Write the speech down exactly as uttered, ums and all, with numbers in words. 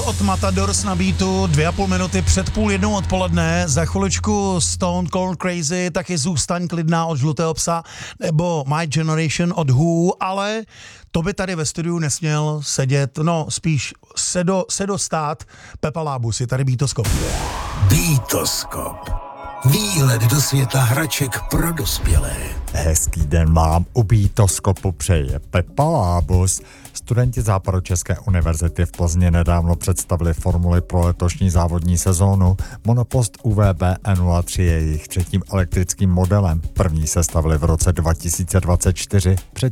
od Matadors na beatu, dvě a půl minuty před půl jednou odpoledne, za chviličku Stone Cold Crazy, taky Zůstaň klidná od Žlutého psa, nebo My Generation od Who, ale to by tady ve studiu nesměl sedět, no spíš sedo, sedostát Pepa Lábus, je tady Beatoskop. Beatoskop. Výlet do světa hraček pro dospělé. Hezký den vám u Beatoskopu přeje Pepa Lábus. Studenti Západočeské univerzity v Plzni nedávno představili formuli pro letošní závodní sezónu. Monopost U V B E nula tři je jejich třetím elektrickým modelem. První se stavili v roce dva tisíce dvacet čtyři, před